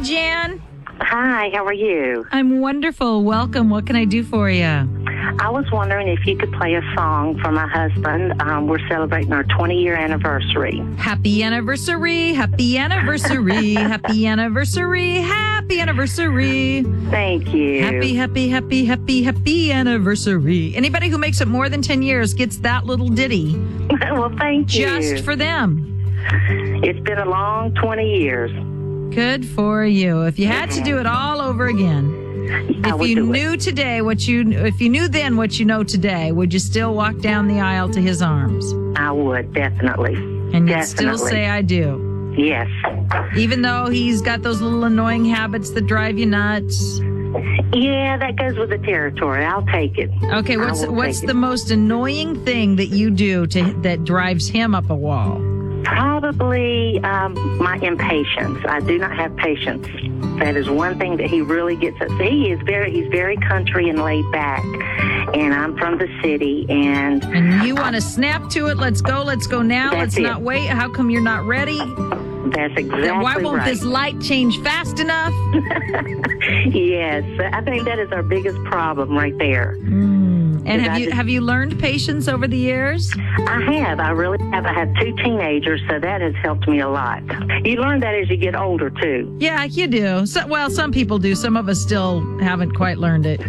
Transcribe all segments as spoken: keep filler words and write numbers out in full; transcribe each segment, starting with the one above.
Jan. Hi, how are you? I'm wonderful. Welcome. What can I do for you? I was wondering if you could play a song for my husband. Um, we're celebrating our twenty-year anniversary. Happy anniversary. Happy anniversary. Happy anniversary. Happy anniversary. Thank you. Happy, happy, happy, happy, happy anniversary. Anybody who makes it more than ten years gets that little ditty. Well, thank you. Just for them. It's been a long twenty years. Good for you. If you had to do it all over again, I if would you do knew it. today what you, if you knew then what you know today, would you still walk down the aisle to his arms? I would, definitely. And you'd still Definitely. say, I do. Yes. Even though he's got those little annoying habits that drive you nuts. Yeah, that goes with the territory. I'll take it. Okay, what's I will what's take the it. most annoying thing that you do to that drives him up a wall? Probably um, my impatience. I do not have patience. That is one thing that he really gets at. He is very, he's very country and laid back, and I'm from the city, and And you want to snap to it? Let's go, let's go now. That's let's it. not wait. How come you're not ready? that's exactly Why won't right. this light change fast enough? Yes, I think that is our biggest problem right there. And Is have I you just- have you learned patience over the years? I have. I really have. I have two teenagers, so that has helped me a lot. You learn that as you get older, too. Yeah, you do. So, well, some people do. Some of us still haven't quite learned it.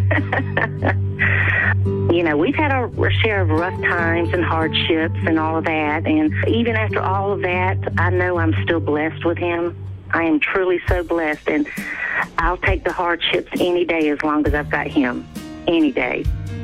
You know, we've had our share of rough times and hardships and all of that. And even after all of that, I know I'm still blessed with him. I am truly so blessed. And I'll take the hardships any day as long as I've got him. Any day.